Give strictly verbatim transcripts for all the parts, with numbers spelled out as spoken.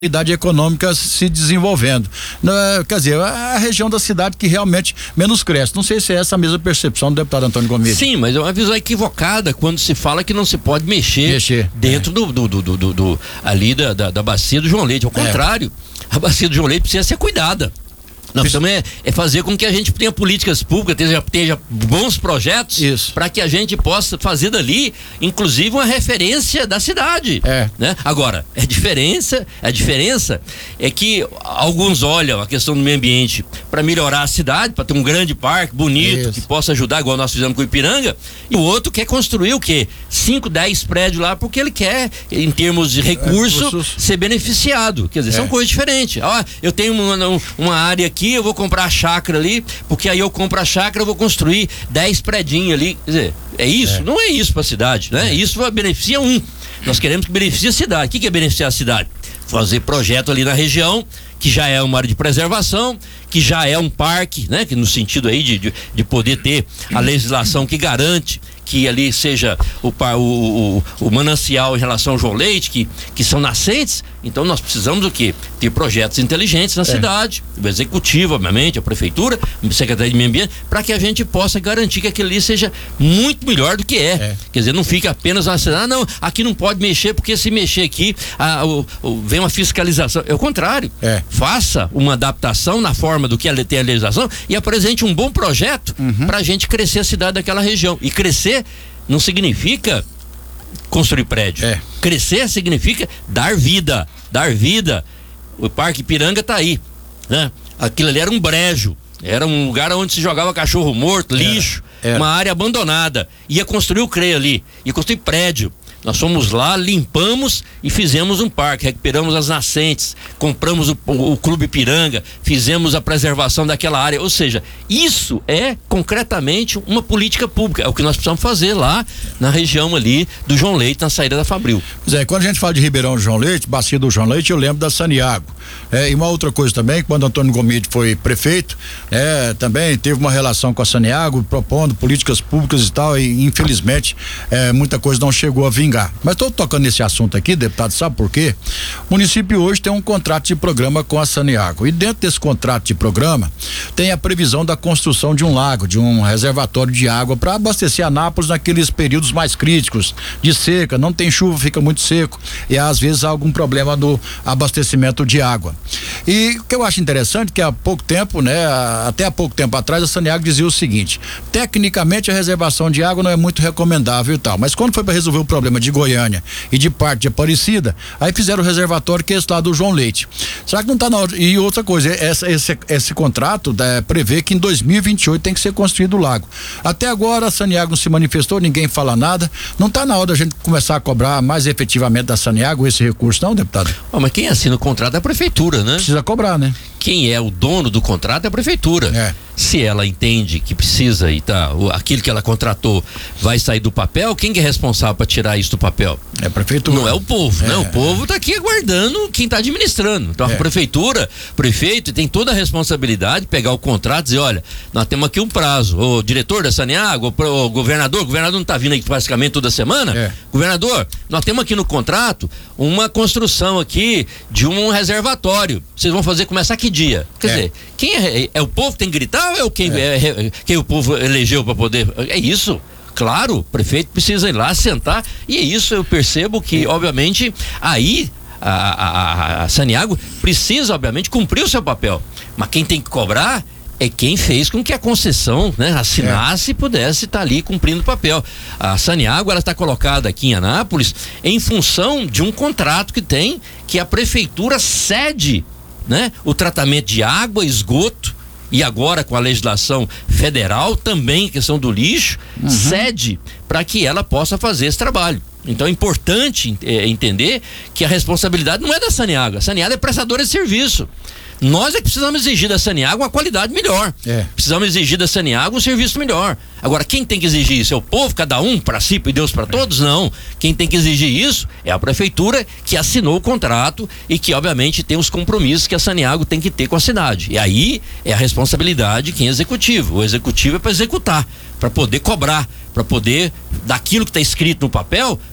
atividade econômica se desenvolvendo. Quer dizer, a região da cidade que realmente menos cresce. Não sei se é essa a mesma percepção do deputado Antônio Gomide. Sim, mas é uma visão equivocada quando se fala que não se pode mexer, mexer dentro é. do, do, do, do, do, do ali da, da, da bacia do João Leite. Ao contrário, é. a bacia do João Leite precisa ser cuidada. Nós precisamos é, é fazer com que a gente tenha políticas públicas, tenha, tenha bons projetos para que a gente possa fazer dali, inclusive, uma referência da cidade. É. Né? Agora, a diferença, a diferença é que alguns olham a questão do meio ambiente para melhorar a cidade, para ter um grande parque bonito, Isso. que possa ajudar, igual nós fizemos com o Ipiranga, e o outro quer construir o quê? cinco, dez prédios lá, porque ele quer, em termos de recurso, é, ser beneficiado. Quer dizer, é. são coisas diferentes. Ah, eu tenho uma, uma área aqui, Aqui eu vou comprar a chácara ali, porque aí eu compro a chácara, eu vou construir dez predinhos ali. Quer dizer, é isso? É. Não é isso para a cidade, né? É. Isso beneficia um. Nós queremos que beneficie a cidade. O que, que é beneficiar a cidade? Fazer projeto ali na região, que já é uma área de preservação, que já é um parque, né? Que no sentido aí de, de, de poder ter a legislação que garante que ali seja o, o, o, o manancial em relação ao João Leite, que, que são nascentes. Então nós precisamos o quê? Ter projetos inteligentes na é. cidade, o executivo, obviamente, a prefeitura, a Secretaria de Meio Ambiente, para que a gente possa garantir que aquilo ali seja muito melhor do que é. é. Quer dizer, não fica apenas na cidade, ah, não, aqui não pode mexer, porque se mexer aqui, ah, o, o, vem uma fiscalização. É o contrário. É. Faça uma adaptação na forma do que tem a legislação e apresente um bom projeto uhum. para a gente crescer a cidade daquela região. E crescer não significa construir prédio. É. Crescer significa dar vida, dar vida. O Parque Ipiranga tá aí, né? Aquilo ali era um brejo, era um lugar onde se jogava cachorro morto, lixo, era. Era. Uma área abandonada. Ia construir o CREA ali, ia construir prédio. Nós fomos lá, limpamos e fizemos um parque, recuperamos as nascentes, compramos o, o, o Clube Ipiranga, fizemos a preservação daquela área. Ou seja, isso é concretamente uma política pública. É o que nós precisamos fazer lá na região ali do João Leite, na saída da Fabril. Pois é, quando a gente fala de Ribeirão do João Leite, bacia do João Leite, eu lembro da Saniago. É, e uma outra coisa também, quando Antônio Gomide foi prefeito, é, também teve uma relação com a Saniago, propondo políticas públicas e tal, e infelizmente é, muita coisa não chegou a vir. Mas estou tocando nesse assunto aqui, deputado, sabe por quê? O município hoje tem um contrato de programa com a Saniago, e dentro desse contrato de programa tem a previsão da construção de um lago, de um reservatório de água para abastecer Anápolis naqueles períodos mais críticos de seca. Não tem chuva, fica muito seco e às vezes há algum problema no abastecimento de água. E o que eu acho interessante é que há pouco tempo, né, até há pouco tempo atrás, a Saniago dizia o seguinte: tecnicamente a reservação de água não é muito recomendável e tal, mas quando foi para resolver o problema de Goiânia e de parte de Aparecida, aí fizeram o reservatório que é esse lá do João Leite. Será que não está na hora? E outra coisa, essa, esse, esse contrato é, prevê que em dois mil e vinte e oito tem que ser construído o lago. Até agora a Saniago não se manifestou, ninguém fala nada. Não está na hora da gente começar a cobrar mais efetivamente da Saniago esse recurso, não, deputado? Oh, mas quem assina o contrato é a prefeitura, né? Precisa cobrar, né? Quem é o dono do contrato é a prefeitura. É. Se ela entende que precisa e tá, aquilo que ela contratou vai sair do papel, quem que é responsável para tirar isso do papel? É a prefeitura. Não é o povo, é, né? O povo tá aqui aguardando quem tá administrando. Então é. a prefeitura, prefeito, tem toda a responsabilidade de pegar o contrato e dizer, olha, nós temos aqui um prazo. O diretor da Saniago, o, o governador, o governador não tá vindo aqui praticamente toda semana. É. Governador, nós temos aqui no contrato uma construção aqui de um reservatório. Vocês vão fazer começar que dia? Quer é. dizer, quem é, é o povo que tem que gritar ou é o quem, é. É, quem o povo elegeu para poder? É isso. Claro, o prefeito precisa ir lá sentar, e é isso. Eu percebo que, obviamente, aí a, a, a Saniago precisa, obviamente, cumprir o seu papel, mas quem tem que cobrar é quem fez com que a concessão, né, assinasse e pudesse estar ali cumprindo o papel. A Saniago, ela está colocada aqui em Anápolis em função de um contrato que tem, que a prefeitura cede, né, o tratamento de água, esgoto, e agora com a legislação federal também, questão do lixo, uhum. cede para que ela possa fazer esse trabalho. Então é importante é, entender que a responsabilidade não é da Saniago. A Saniago é prestadora de serviço. Nós é que precisamos exigir da Saniago uma qualidade melhor. É. Precisamos exigir da Saniago um serviço melhor. Agora, quem tem que exigir isso? É o povo, cada um para si e Deus para todos? Não. Quem tem que exigir isso é a prefeitura, que assinou o contrato e que, obviamente, tem os compromissos que a Saniago tem que ter com a cidade. E aí é a responsabilidade de quem é executivo. O executivo é para executar, para poder cobrar, para poder, daquilo que está escrito no papel,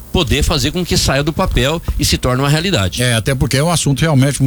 poder fazer com que saia do papel e se torne uma realidade. É, até porque é um assunto realmente